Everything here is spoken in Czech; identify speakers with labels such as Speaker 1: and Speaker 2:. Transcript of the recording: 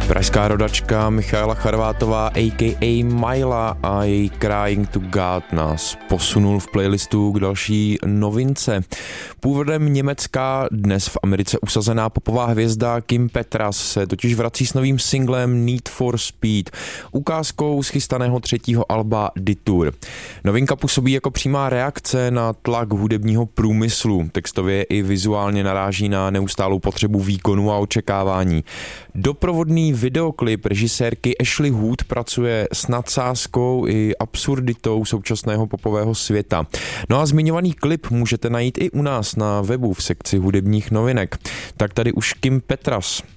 Speaker 1: Pražská rodačka Michaela Charvátová a.k.a. Majla a její Crying to God nás posunul v playlistu k další novince. Původem německá, dnes v Americe usazená popová hvězda Kim Petras se totiž vrací s novým singlem Need for Speed, ukázkou z chystaného třetího alba Detour. Novinka působí jako přímá reakce na tlak hudebního průmyslu. Textově i vizuálně naráží na neustálou potřebu výkonu a očekávání. Doprovodný videoklip režisérky Ashley Wood pracuje s nadsázkou i absurditou současného popového světa. No a zmiňovaný klip můžete najít i u nás na webu v sekci hudebních novinek. Tak tady už Kim Petras.